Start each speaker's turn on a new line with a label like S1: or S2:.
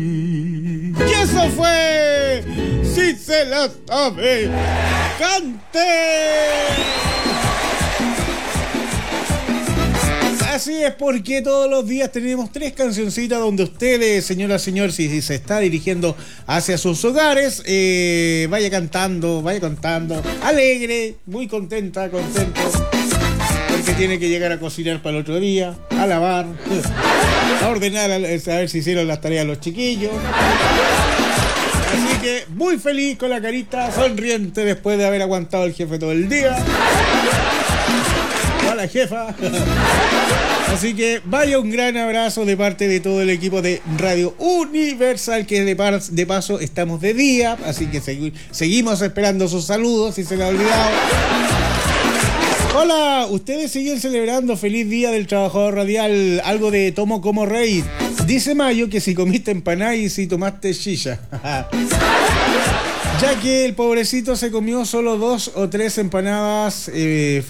S1: Y eso fue Si se la sabe, cante. Así es, porque todos los días tenemos 3 cancioncitas donde ustedes, señora, señor, si se está dirigiendo hacia sus hogares, vaya cantando, alegre, muy contento, porque tiene que llegar a cocinar para el otro día, a lavar, a ordenar, a ver si hicieron las tareas los chiquillos. Así que muy feliz, con la carita sonriente después de haber aguantado el jefe todo el día. A la jefa. Así que vaya un gran abrazo de parte de todo el equipo de Radio Universal, que de paso estamos de día, así que seguimos esperando sus saludos si se le ha olvidado. Hola, ustedes siguen celebrando feliz día del trabajador radial, algo de tomo como rey. Dice Mayo que si comiste empanada y si tomaste shisha. Ya que el pobrecito se comió solo 2 o 3 empanadas